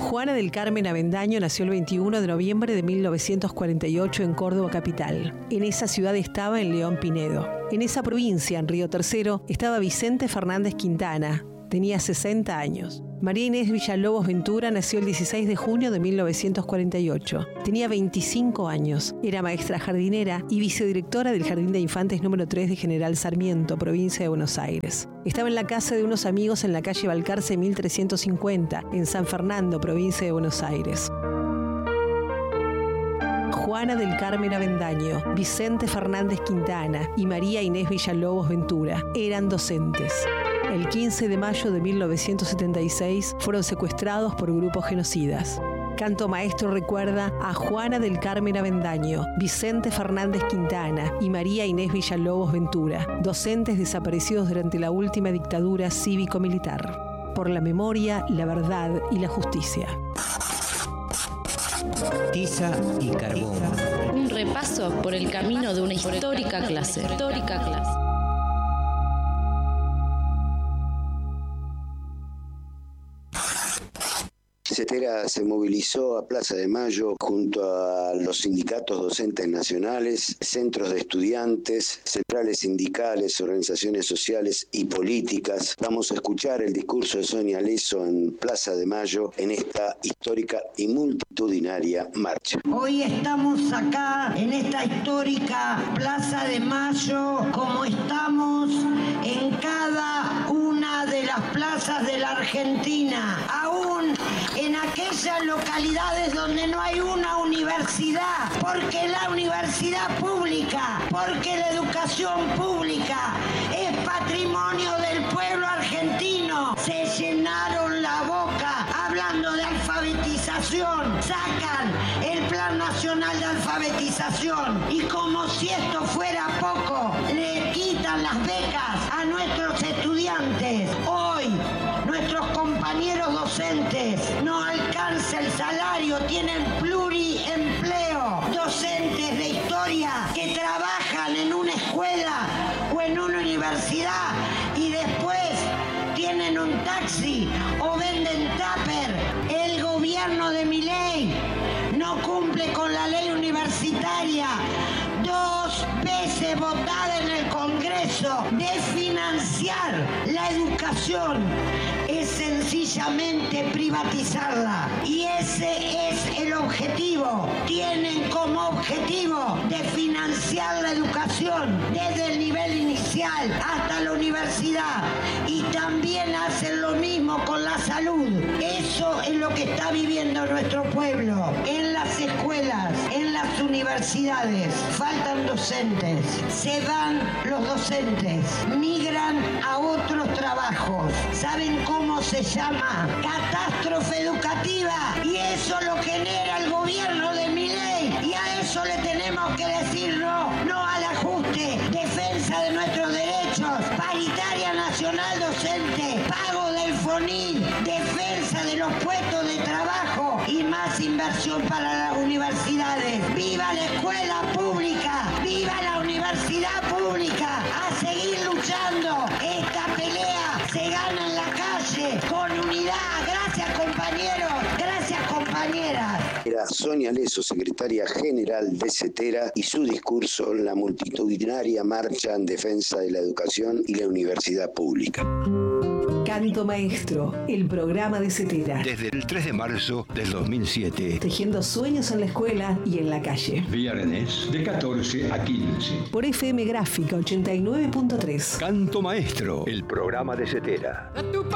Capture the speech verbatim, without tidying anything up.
Juana del Carmen Avendaño nació el veintiuno de noviembre de mil novecientos cuarenta y ocho en Córdoba capital. En esa ciudad estaba en León Pinedo. En esa provincia, en Río Tercero, estaba Vicente Fernández Quintana. Tenía sesenta años. María Inés Villalobos Ventura nació el dieciséis de junio de mil novecientos cuarenta y ocho. Tenía veinticinco años. Era maestra jardinera y vicedirectora del Jardín de Infantes número tres de General Sarmiento, provincia de Buenos Aires. Estaba en la casa de unos amigos en la calle Balcarce mil trescientos cincuenta, en San Fernando, provincia de Buenos Aires. Juana del Carmen Avendaño, Vicente Fernández Quintana y María Inés Villalobos Ventura eran docentes. El quince de mayo de mil novecientos setenta y seis fueron secuestrados por grupos genocidas. Canto Maestro recuerda a Juana del Carmen Avendaño, Vicente Fernández Quintana y María Inés Villalobos Ventura, docentes desaparecidos durante la última dictadura cívico-militar. Por la memoria, la verdad y la justicia. Tiza y carbón. Un repaso por el camino de una histórica clase. Histórica clase. Cetera se movilizó a Plaza de Mayo junto a los sindicatos docentes nacionales, centros de estudiantes, centrales sindicales, organizaciones sociales y políticas. Vamos a escuchar el discurso de Sonia Leso en Plaza de Mayo en esta histórica y multitudinaria marcha. Hoy estamos acá en esta histórica Plaza de Mayo, como estamos en cada una de las plazas de la Argentina, aún en aquellas localidades donde no hay una universidad, porque la universidad pública, porque la educación pública es patrimonio del pueblo argentino. Se llenaron la boca hablando de alfabetización, sacan el Plan Nacional de Alfabetización y como si esto fuera poco, le quitan las becas a nuestros estudiantes. Hoy nuestros compañeros docentes no alcanza el salario, tienen pluriempleo. Docentes de historia que trabajan en una escuela o en una universidad y después tienen un taxi o venden tupper. El gobierno de Milei no cumple con la ley universitaria, dos veces votada en el Congreso, de financiar la educación. Es sencillamente privatizarla y ese es el objetivo. Tienen como objetivo de financiar la educación desde el nivel inicial hasta la universidad y también hacen lo mismo con la salud. Eso es lo que está viviendo nuestro pueblo. En las escuelas, en las universidades faltan docentes, se van los docentes, migran a otros trabajos. ¿Saben cómo se llama? Catástrofe educativa, y eso lo genera el gobierno de Milei, y a eso le tenemos que decir no, no al ajuste, defensa de nuestros derechos, paritaria nacional docente, pago del FONID, defensa de los puestos de trabajo y más inversión para las universidades. ¡Viva la escuela pública! ¡Viva la universidad pública! ¡A seguir luchando! Esta pelea se gana en la calle con unidad. Gracias, compañeros. Gracias, compañeras. Era Sonia Leso, secretaria general de Cetera, y su discurso en la multitudinaria marcha en defensa de la educación y la universidad pública. Canto Maestro, el programa de Cetera. Desde el tres de marzo del dos mil siete. Tejiendo sueños en la escuela y en la calle. Villarrenés, de catorce a quince. Por F M Gráfica ochenta y nueve punto tres. Canto Maestro, el programa de Cetera.